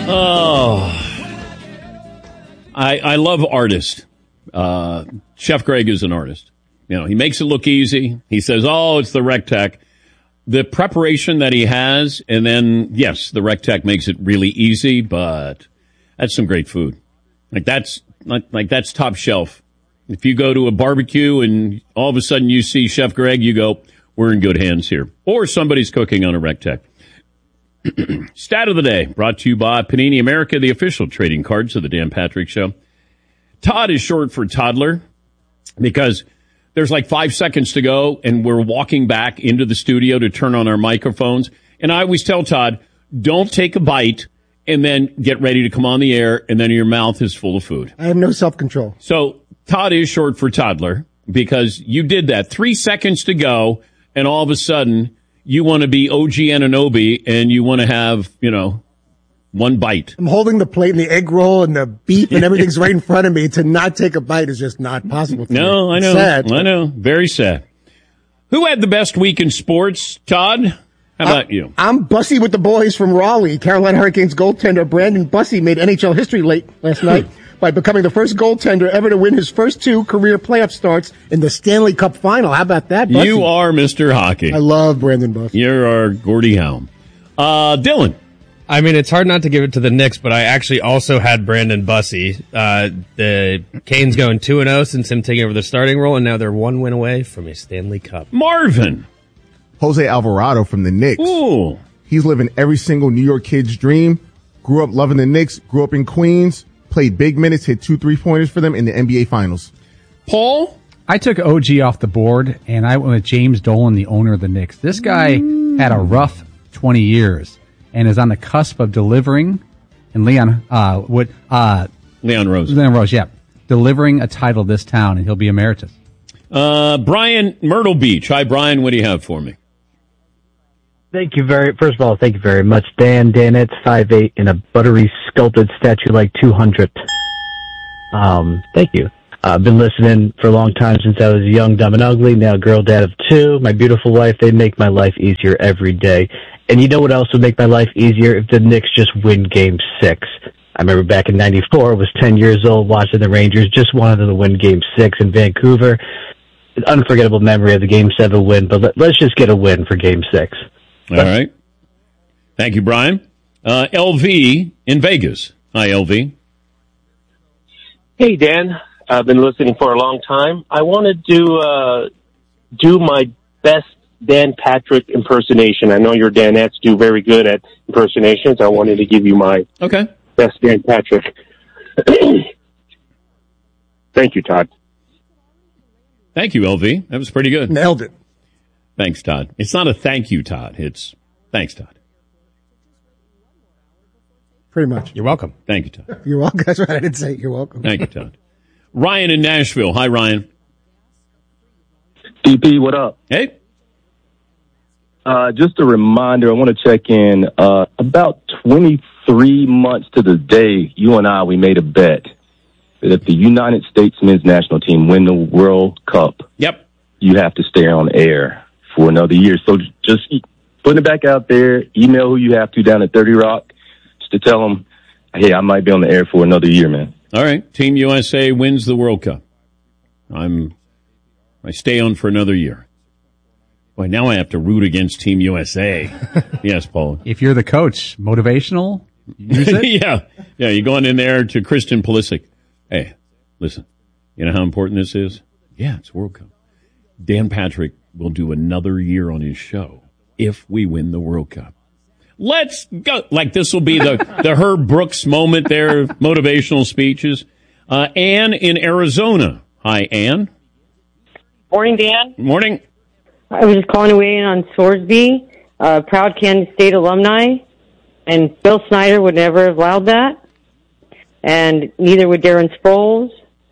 Oh, I love artists. Chef Greg is an artist. You know, he makes it look easy. He says, "Oh, it's the Rec-Tec." The preparation that he has, and then yes, the Rec-Tec makes it really easy. But that's some great food. That's top shelf. If you go to a barbecue and all of a sudden you see Chef Greg, you go, "We're in good hands here." Or somebody's cooking on a Rec-Tec. Stat of the day, brought to you by Panini America, the official trading cards of the Dan Patrick Show. Todd is short for toddler because there's like 5 seconds to go, and we're walking back into the studio to turn on our microphones. And I always tell Todd, don't take a bite and then get ready to come on the air, and then your mouth is full of food. I have no self-control. So Todd is short for toddler because you did that. 3 seconds to go, and all of a sudden you want to be OG Anunoby, and you want to have, one bite. I'm holding the plate and the egg roll and the beef and everything's right in front of me. To not take a bite is just not possible for me. No, I know. Sad. I know. Very sad. Who had the best week in sports, Todd? How about you? I'm Bussy with the boys from Raleigh. Carolina Hurricanes goaltender Brandon Bussy made NHL history late last night by becoming the first goaltender ever to win his first 2 career playoff starts in the Stanley Cup final. How about that, Bussy? You are Mr. Hockey. I love Brandon Bussy. You're our Gordie Howe. Dylan. I mean, it's hard not to give it to the Knicks, but I actually also had Brandon Bussy. The Canes going 2-0 since him taking over the starting role, and now they're 1 win away from a Stanley Cup. Marvin. Jose Alvarado from the Knicks. Ooh. He's living every single New York kid's dream. Grew up loving the Knicks, grew up in Queens, played big minutes, hit 2 3-pointers for them in the NBA Finals. Paul? I took OG off the board, and I went with James Dolan, the owner of the Knicks. This guy had a rough 20 years and is on the cusp of delivering, and Leon Rose, yeah, delivering a title to this town, and he'll be emeritus. Brian, Myrtle Beach. Hi, Brian. What do you have for me? First of all, thank you very much, Dan. Danette, 5'8", in a buttery sculpted statue like 200. Thank you. I've been listening for a long time since I was young, dumb, and ugly. Now a girl dad of 2. My beautiful wife, they make my life easier every day. And you know what else would make my life easier? If the Knicks just win Game 6. I remember back in '94, I was 10 years old watching the Rangers, just wanted them to win Game 6 in Vancouver. An unforgettable memory of the Game 7 win, but let's just get a win for Game 6. All right. Thank you, Brian. LV in Vegas. Hi, LV. Hey, Dan. I've been listening for a long time. I wanted to do my best Dan Patrick impersonation. I know your Danettes do very good at impersonations. I wanted to give you my best Dan Patrick. Thank you, Todd. Thank you, LV. That was pretty good. Nailed it. Thanks, Todd. It's not a thank you, Todd. It's thanks, Todd. Pretty much. You're welcome. Thank you, Todd. You're welcome. That's right. I didn't say you're welcome. Thank you, Todd. Ryan in Nashville. Hi, Ryan. DP, what up? Hey. Just a reminder, I want to check in. About 23 months to the day, you and I, we made a bet that if the United States men's national team win the World Cup, you have to stay on air for another year. So just putting it back out there, email who you have to down at 30 Rock just to tell them, hey, I might be on the air for another year, man. All right. Team USA wins the World Cup. I stay on for another year. Boy, now I have to root against Team USA. Yes, Paul. If you're the coach, motivational, use it. Yeah, you're going in there to Christian Pulisic. Hey, listen, you know how important this is? Yeah, it's World Cup. Dan Patrick will do another year on his show if we win the World Cup. Let's go. Like, this will be the Herb Brooks moment there, motivational speeches. Ann in Arizona. Hi, Ann. Morning, Dan. Morning. I was just calling away in on Sorsby, proud Kansas State alumni, and Bill Snyder would never have allowed that, and neither would Darren Sproles.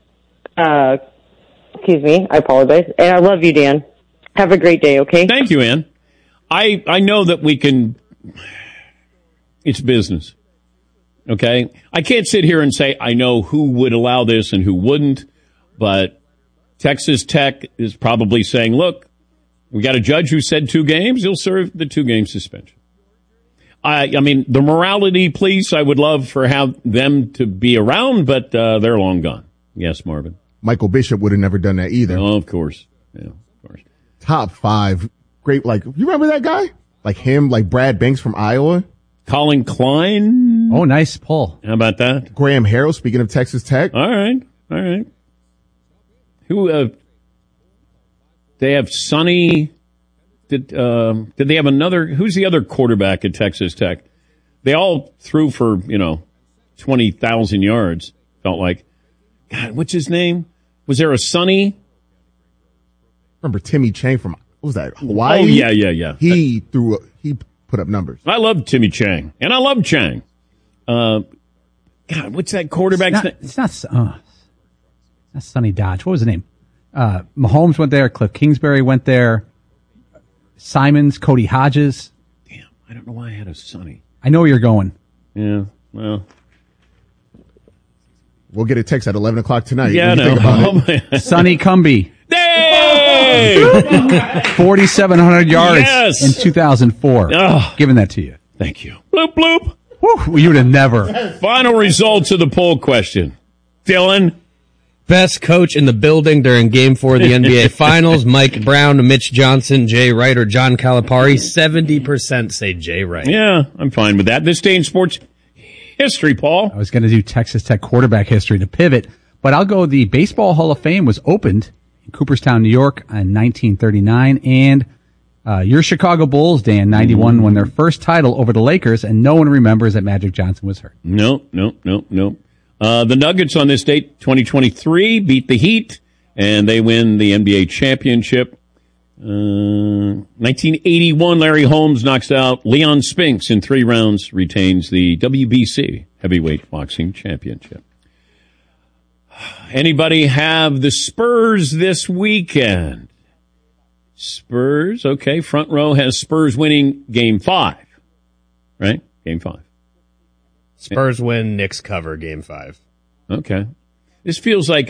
Excuse me, I apologize. And I love you, Dan. Have a great day, okay? Thank you, Ann. I know that we can... It's business, okay? I can't sit here and say I know who would allow this and who wouldn't, but Texas Tech is probably saying, look, we got a judge who said 2 games. He'll serve the 2-game suspension. I mean, the morality police, I would love for them to be around, but they're long gone. Yes, Marvin. Michael Bishop would have never done that either. Oh, of course. Yeah, of course. Top 5. Great. Like, you remember that guy? Like him, like Brad Banks from Iowa? Colin Klein. Oh, nice pull. How about that? Graham Harrell, speaking of Texas Tech. All right. Who, they have Sonny. Did they have another? Who's the other quarterback at Texas Tech? They all threw for, 20,000 yards, felt like. God, what's his name? Was there a Sonny? Remember Timmy Chang from, what was that, Hawaii? Oh, yeah. He put up numbers. I love Timmy Chang, and I love Chang. God, what's that quarterback's name? It's not Sonny Dodge. What was the name? Mahomes went there. Cliff Kingsbury went there. Simons, Cody Hodges. Damn, I don't know why I had a Sonny. I know where you're going. Yeah, well. We'll get a text at 11 o'clock tonight. Yeah, Sonny Cumbie. Hey! 4,700 yards in 2004. Oh. Giving that to you. Thank you. Bloop, bloop. Whew, you would have never. Final results of the poll question. Dylan. Best coach in the building during Game 4 of the NBA Finals, Mike Brown, Mitch Johnson, Jay Wright, or John Calipari. 70% say Jay Wright. Yeah, I'm fine with that. This day in sports history, Paul. I was going to do Texas Tech quarterback history to pivot, but I'll go the Baseball Hall of Fame was opened in Cooperstown, New York in 1939, and your Chicago Bulls, Dan, 91, won their first title over the Lakers, and no one remembers that Magic Johnson was hurt. Nope. The Nuggets on this date, 2023, beat the Heat, and they win the NBA championship. 1981, Larry Holmes knocks out Leon Spinks in 3 rounds, retains the WBC heavyweight boxing championship. Anybody have the Spurs this weekend? Spurs, okay. Front row has Spurs winning Game 5, right? Game 5. Spurs win, Knicks cover Game 5. Okay. This feels like a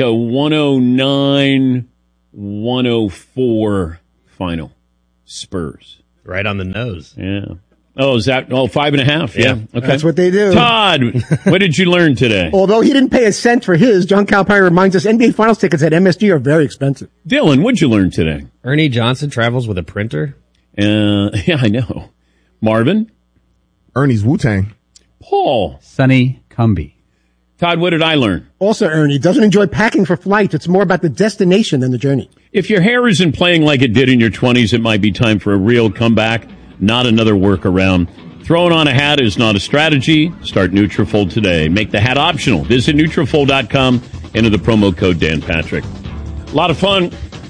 109-104 final. Spurs. Right on the nose. Yeah. Oh, is that 5.5? Yeah. Okay. That's what they do. Todd, what did you learn today? Although he didn't pay a cent for his, John Calipari reminds us NBA Finals tickets at MSG are very expensive. Dylan, what'd you learn today? Ernie Johnson travels with a printer. Yeah, I know. Marvin? Ernie's Wu-Tang. Paul? Sonny Cumbie. Todd, what did I learn? Also, Ernie doesn't enjoy packing for flights. It's more about the destination than the journey. If your hair isn't playing like it did in your 20s, it might be time for a real comeback, not another workaround. Throwing on a hat is not a strategy. Start Nutrafol today. Make the hat optional. Visit Nutrafol.com. Enter the promo code Dan Patrick. A lot of fun.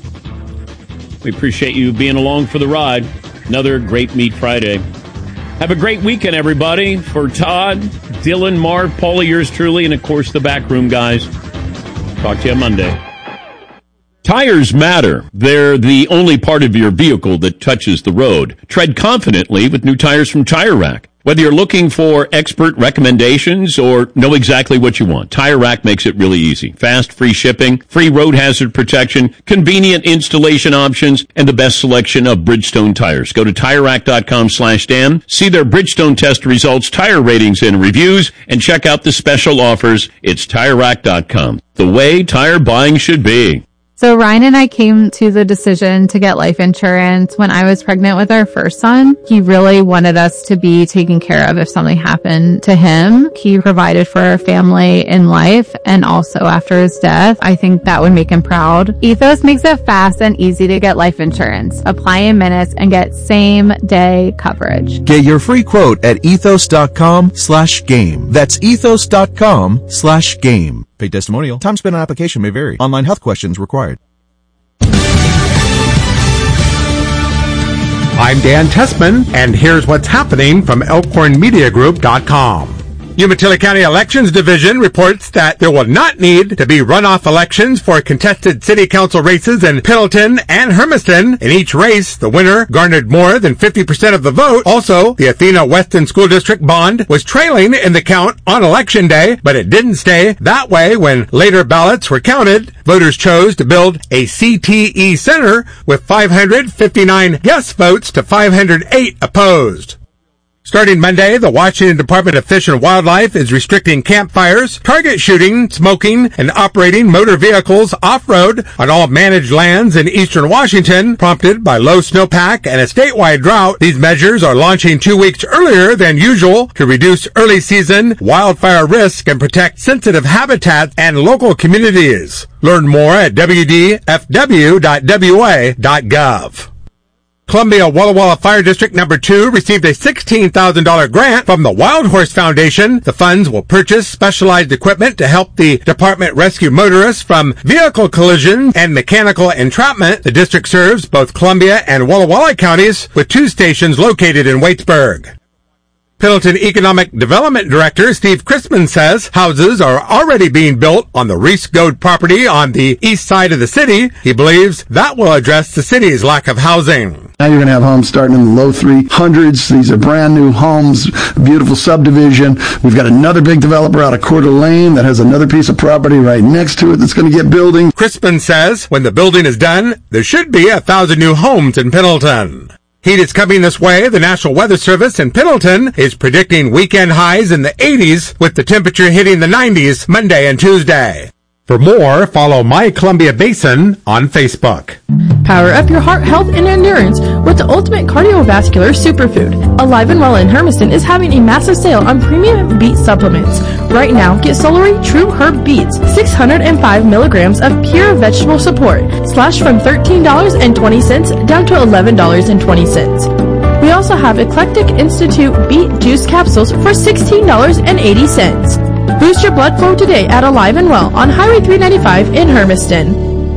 We appreciate you being along for the ride. Another great Meat Friday. Have a great weekend, everybody. For Todd, Dylan, Marv, Paulie, yours truly, and, of course, the backroom guys. Talk to you on Monday. Tires matter. They're the only part of your vehicle that touches the road. Tread confidently with new tires from Tire Rack. Whether you're looking for expert recommendations or know exactly what you want, Tire Rack makes it really easy. Fast, free shipping, free road hazard protection, convenient installation options, and the best selection of Bridgestone tires. Go to TireRack.com/Dan, see their Bridgestone test results, tire ratings, and reviews, and check out the special offers. It's TireRack.com. The way tire buying should be. So Ryan and I came to the decision to get life insurance when I was pregnant with our first son. He really wanted us to be taken care of if something happened to him. He provided for our family in life and also after his death. I think that would make him proud. Ethos makes it fast and easy to get life insurance. Apply in minutes and get same day coverage. Get your free quote at ethos.com/game. That's ethos.com/game. Paid testimonial. Time spent on application may vary. Online health questions required. I'm Dan Tessman, and here's what's happening from ElkhornMediaGroup.com. Umatilla County Elections Division reports that there will not need to be runoff elections for contested city council races in Pendleton and Hermiston. In each race, the winner garnered more than 50% of the vote. Also, the Athena Weston School District bond was trailing in the count on Election Day, but it didn't stay that way when later ballots were counted. Voters chose to build a CTE center with 559 yes votes to 508 opposed. Starting Monday, the Washington Department of Fish and Wildlife is restricting campfires, target shooting, smoking, and operating motor vehicles off-road on all managed lands in eastern Washington. Prompted by low snowpack and a statewide drought, these measures are launching 2 weeks earlier than usual to reduce early season wildfire risk and protect sensitive habitats and local communities. Learn more at wdfw.wa.gov. Columbia Walla Walla Fire District Number 2 received a $16,000 grant from the Wild Horse Foundation. The funds will purchase specialized equipment to help the department rescue motorists from vehicle collision and mechanical entrapment. The district serves both Columbia and Walla Walla counties with 2 stations located in Waitsburg. Pendleton Economic Development Director Steve Crispin says houses are already being built on the Reese Goad property on the east side of the city. He believes that will address the city's lack of housing. Now you're going to have homes starting in the low 300s. These are brand new homes, beautiful subdivision. We've got another big developer out of Coeur d'Alene that has another piece of property right next to it that's going to get building. Crispin says when the building is done, there should be 1,000 new homes in Pendleton. Heat is coming this way. The National Weather Service in Pendleton is predicting weekend highs in the 80s with the temperature hitting the 90s Monday and Tuesday. For more, follow My Columbia Basin on Facebook. Power up your heart health and endurance with the ultimate cardiovascular superfood. Alive and Well in Hermiston is having a massive sale on premium beet supplements. Right now, get Solary True Herb Beets, 605 milligrams of pure vegetable support, slashed from $13.20 down to $11.20. We also have Eclectic Institute Beet Juice Capsules for $16.80. Boost your blood flow today at Alive and Well on Highway 395 in Hermiston.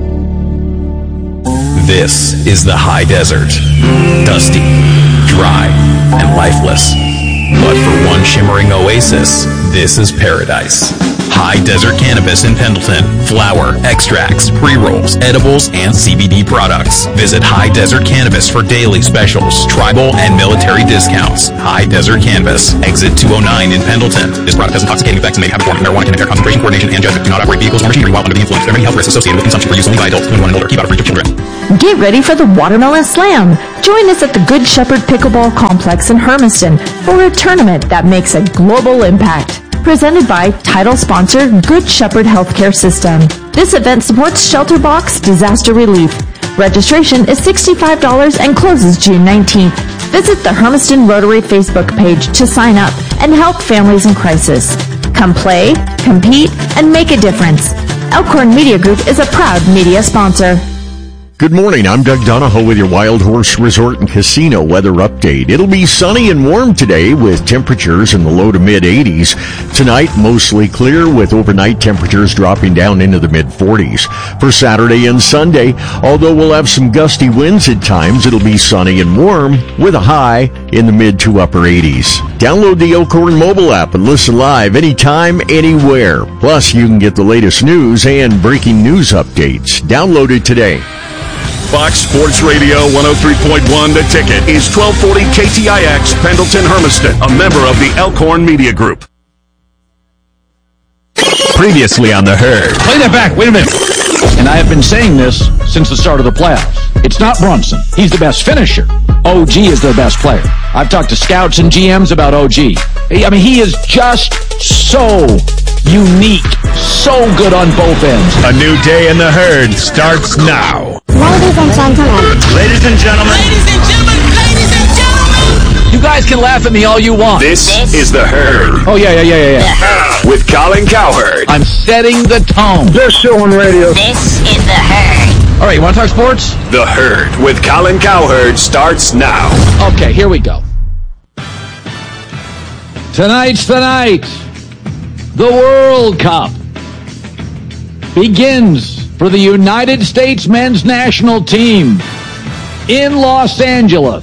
This is the high desert. Dusty, dry, and lifeless. But for one shimmering oasis, this is paradise. High Desert Cannabis in Pendleton. Flower, extracts, pre-rolls, edibles, and CBD products. Visit High Desert Cannabis for daily specials, tribal, and military discounts. High Desert Cannabis, exit 209 in Pendleton. This product has intoxicating effects and may have a form of marijuana, can impair concentration, coordination, and judgment. Do not operate vehicles or machinery while under the influence. There are many health risks associated with consumption for use only by adults 21 and older. Keep out of reach of children. Get ready for the Watermelon Slam. Join us at the Good Shepherd Pickleball Complex in Hermiston for a tournament that makes a global impact. Presented by title sponsor Good Shepherd Healthcare System. This event supports Shelter Box Disaster Relief. Registration is $65 and closes June 19th. Visit the Hermiston Rotary Facebook page to sign up and help families in crisis. Come play, compete, and make a difference. Elkhorn Media Group is a proud media sponsor. Good morning. I'm Doug Donahoe with your Wild Horse Resort and Casino weather update. It'll be sunny and warm today with temperatures in the low to mid 80s. Tonight, mostly clear with overnight temperatures dropping down into the mid 40s. For Saturday and Sunday, although we'll have some gusty winds at times, it'll be sunny and warm with a high in the mid to upper 80s. Download the Elkhorn mobile app and listen live anytime, anywhere. Plus, you can get the latest news and breaking news updates. Download it today. Fox Sports Radio 103.1 The Ticket is 1240 KTIX Pendleton Hermiston, a member of the Elkhorn Media Group. Previously on The Herd. Play that back. Wait a minute. And I have been saying this since the start of the playoffs. It's not Brunson. He's the best finisher. OG is their best player. I've talked to scouts and GMs about OG. I mean, he is just so unique, so good on both ends. A new day in The Herd starts now. Ladies and gentlemen. Ladies and gentlemen. Ladies and gentlemen. Ladies and gentlemen. You guys can laugh at me all you want. This is The Herd. Oh, yeah. With Colin Cowherd. I'm setting the tone. Best show on radio. This is The Herd. All right, you want to talk sports? The Herd with Colin Cowherd starts now. Okay, here we go. Tonight's the night. The World Cup begins for the United States men's national team in Los Angeles.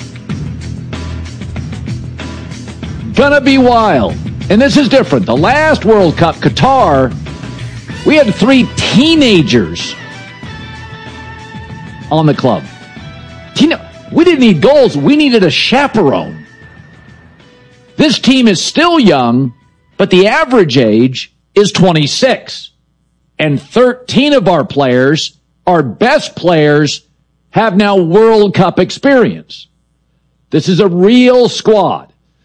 Gonna be wild. And this is different. The last World Cup, Qatar, we had 3 teenagers on the club. We didn't need goals. We needed a chaperone. This team is still young, but the average age is 26. And 13 of our players, our best players, have now World Cup experience. This is a real squad.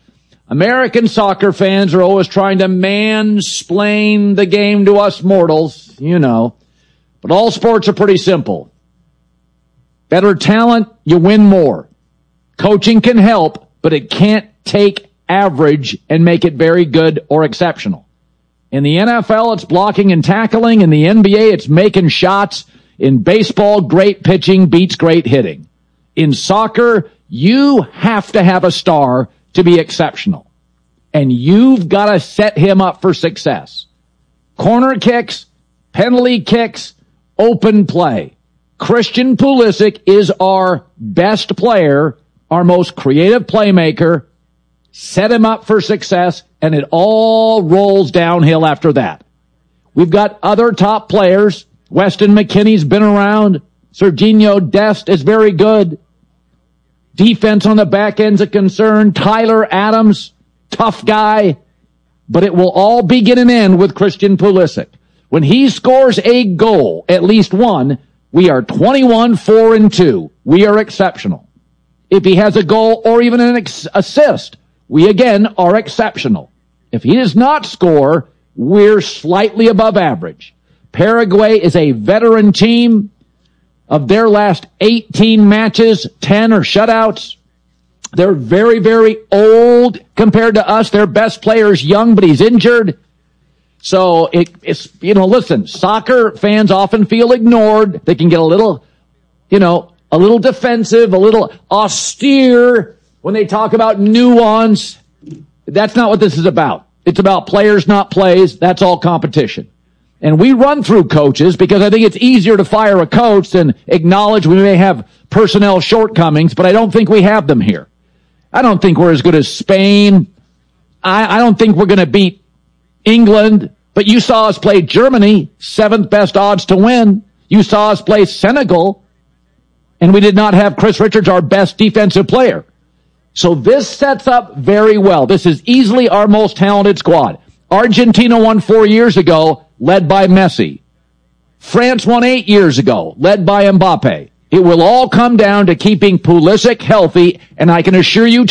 American soccer fans are always trying to mansplain the game to us mortals, you know. But all sports are pretty simple. Better talent, you win more. Coaching can help, but it can't take average and make it very good or exceptional. In the NFL, it's blocking and tackling. In the NBA, it's making shots. In baseball, great pitching beats great hitting. In soccer, you have to have a star to be exceptional. And you've got to set him up for success. Corner kicks, penalty kicks, open play. Christian Pulisic is our best player, our most creative playmaker. Set him up for success, and it all rolls downhill after that. We've got other top players. Weston McKennie's been around. Serginho Dest is very good. Defense on the back end's a concern. Tyler Adams, tough guy. But it will all begin and end with Christian Pulisic. When he scores a goal, at least one, we are 21-4-2. We are exceptional. If he has a goal or even an assist, we again are exceptional. If he does not score, we're slightly above average. Paraguay is a veteran team. Of their last 18 matches, 10 are shutouts. They're very, very old compared to us. Their best player is young, but he's injured. So it's, listen, soccer fans often feel ignored. They can get a little, a little defensive, a little austere when they talk about nuance. That's not what this is about. It's about players, not plays. That's all competition. And we run through coaches because I think it's easier to fire a coach than acknowledge we may have personnel shortcomings, but I don't think we have them here. I don't think we're as good as Spain. I don't think we're going to beat England, but you saw us play Germany, 7th best odds to win. You saw us play Senegal, and we did not have Chris Richards, our best defensive player. So this sets up very well. This is easily our most talented squad. Argentina won 4 years ago, led by Messi. France won 8 years ago, led by Mbappe. It will all come down to keeping Pulisic healthy, and I can assure you